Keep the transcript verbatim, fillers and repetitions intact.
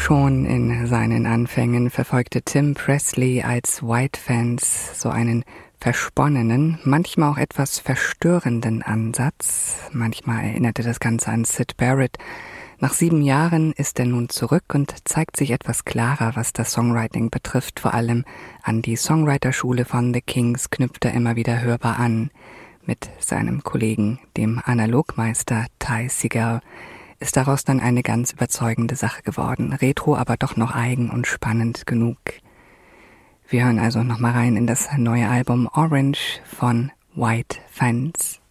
Schon in seinen Anfängen verfolgte Tim Presley als White Fence so einen versponnenen, manchmal auch etwas verstörenden Ansatz. Manchmal erinnerte das Ganze an Syd Barrett. Nach sieben Jahren ist er nun zurück und zeigt sich etwas klarer, was das Songwriting betrifft. Vor allem an die Songwriterschule von The Kings knüpft er immer wieder hörbar an. Mit seinem Kollegen, dem Analogmeister Ty Segall, ist daraus dann eine ganz überzeugende Sache geworden. Retro, aber doch noch eigen und spannend genug. Wir hören also nochmal rein in das neue Album Orange von White Fence.